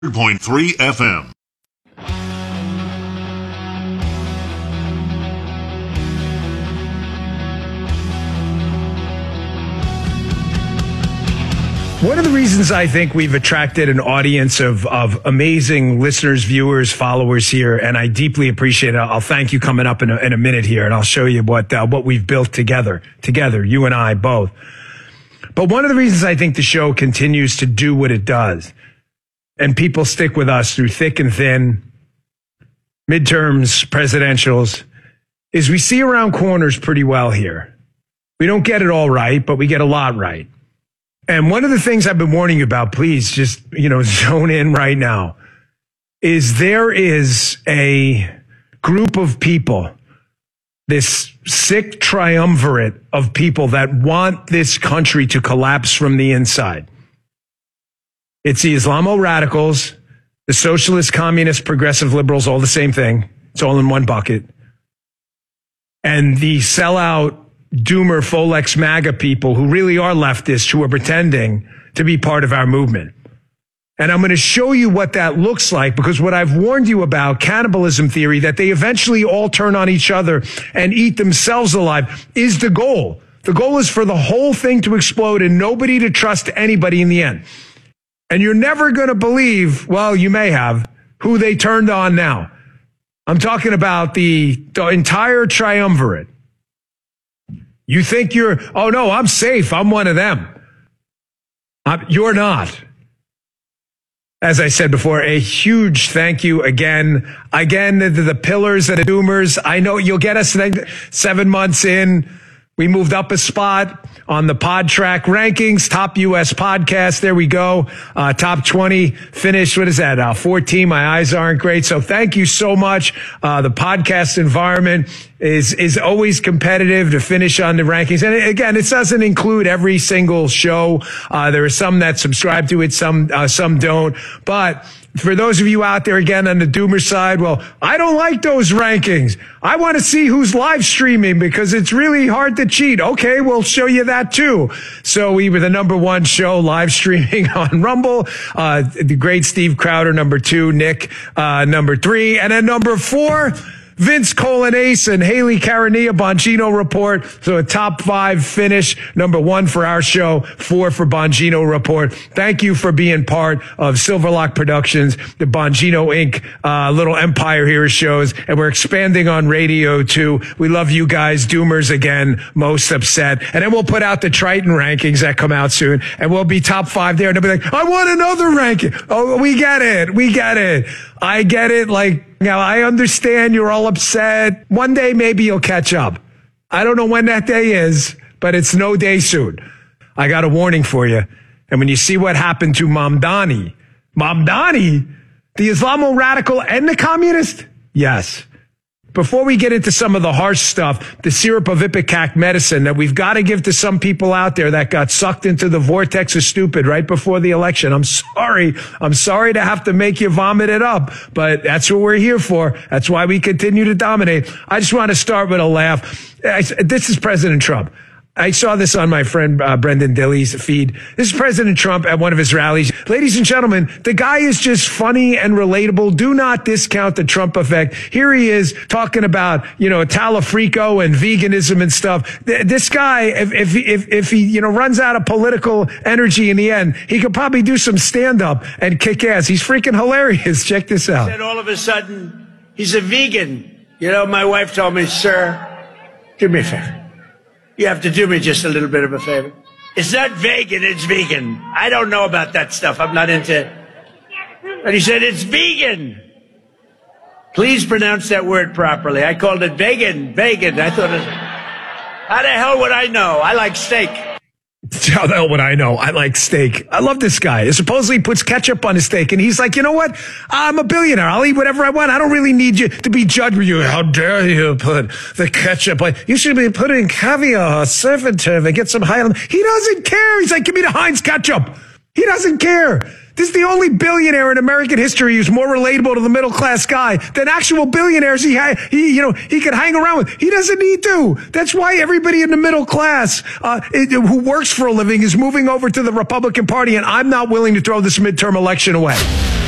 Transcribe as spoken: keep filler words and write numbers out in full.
one hundred point three F M. One of the reasons I think we've attracted an audience of, of amazing listeners, viewers, followers here, and I deeply appreciate it. I'll thank you coming up in a, in a minute here, and I'll show you what uh, what we've built together, together, you and I both. But one of the reasons I think the show continues to do what it does, and people stick with us through thick and thin, midterms, presidentials, is we see around corners pretty well here. We don't get it all right, but we get a lot right. And one of the things I've been warning you about, please just, you know, zone in right now, is there is a group of people, this sick triumvirate of people that want this country to collapse from the inside. It's the Islamo-radicals, the socialist, communist, progressive liberals, all the same thing. It's all in one bucket. And the sellout doomer, Folex, MAGA people who really are leftists who are pretending to be part of our movement. And I'm going to show you what that looks like, because what I've warned you about, cannibalism theory, that they eventually all turn on each other and eat themselves alive, is the goal. The goal is for the whole thing to explode and nobody to trust anybody in the end. And you're never going to believe, well, you may have, who they turned on now. I'm talking about the, the entire triumvirate. You think you're, oh no, I'm safe. I'm one of them. I'm, you're not. As I said before, a huge thank you again. Again, the, the pillars and the doomers. I know you'll get us seven months in. We moved up a spot on the PodTrack rankings, top U S podcast. There we go. Uh, top twenty finished. What is that? Uh, fourteen. My eyes aren't great. So thank you so much. Uh, the podcast environment is, is always competitive to finish on the rankings. And again, it doesn't include every single show. Uh, there are some that subscribe to it, some, uh, some don't. But for those of you out there, again, on the doomer side, well, I don't like those rankings. I want to see who's live streaming because it's really hard to cheat. Okay, we'll show you that too. So we were the number one show live streaming on Rumble. Uh, the great Steve Crowder, number two, Nick, uh, number three, and then number four, Vince Colonnese and Haley Carania, Bongino Report. So a top five finish. Number one for our show, four for Bongino Report. Thank you for being part of Silverlock Productions, the Bongino Incorporated. Uh, little empire here shows. And we're expanding on radio too. We love you guys. Doomers again, most upset. And then we'll put out the Triton rankings that come out soon. And we'll be top five there. And they'll be like, I want another ranking. Oh, we get it. We get it. I get it. Like, now, I understand you're all upset. One day, maybe you'll catch up. I don't know when that day is, but it's no day soon. I got a warning for you. And when you see what happened to Mamdani, Mamdani, the Islamo radical and the communist? Yes. Before we get into some of the harsh stuff, the syrup of Ipecac medicine that we've got to give to some people out there that got sucked into the vortex of stupid right before the election. I'm sorry. I'm sorry to have to make you vomit it up, but that's what we're here for. That's why we continue to dominate. I just want to start with a laugh. I, this is President Trump. I saw this on my friend uh, Brendan Dilley's feed. This is President Trump at one of his rallies. Ladies and gentlemen, the guy is just funny and relatable. Do not discount the Trump effect. Here he is talking about, you know, Talafrico and veganism and stuff. This guy, if, if, if, if he, you know, runs out of political energy in the end, he could probably do some stand-up and kick ass. He's freaking hilarious. Check this out. Said all of a sudden, he's a vegan. You know, my wife told me, sir, do me a favor. You have to do me just a little bit of a favor. It's not vegan, it's vegan. I don't know about that stuff. I'm not into it. But he said, it's vegan. Please pronounce that word properly. I called it vegan, vegan. I thought, it, how the hell would I know? I like steak. How the hell would I know? I like steak. I love this guy. He supposedly puts ketchup on his steak, and he's like, you know what? I'm a billionaire. I'll eat whatever I want. I don't really need you to be judged with you. How dare you put the ketchup on? You should be putting caviar or surf and turf and get some high. He doesn't care. He's like, give me the Heinz ketchup. He doesn't care. This is the only billionaire in American history who's more relatable to the middle class guy than actual billionaires he, ha- he you know, he could hang around with. He doesn't need to. That's why everybody in the middle class uh, it, who works for a living is moving over to the Republican Party, and I'm not willing to throw this midterm election away.